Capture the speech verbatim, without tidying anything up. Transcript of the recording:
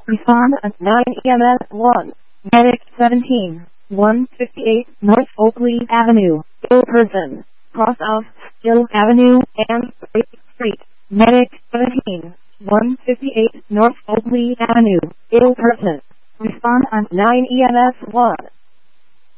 Respond at nine E M S one. Medic seventeen, one fifty-eight North Oakley Avenue, ill person. Cross off Hill Avenue and Grape Street. Medic seventeen, one fifty-eight North Oakley Avenue, ill person. Respond at nine E M S one.